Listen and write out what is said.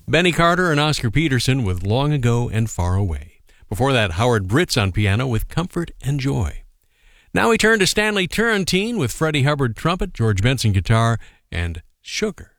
Benny Carter and Oscar Peterson with Long Ago and Far Away. Before that, Howard Britz on piano with Comfort and Joy. Now we turn to Stanley Turrentine with Freddie Hubbard trumpet, George Benson guitar, and Sugar.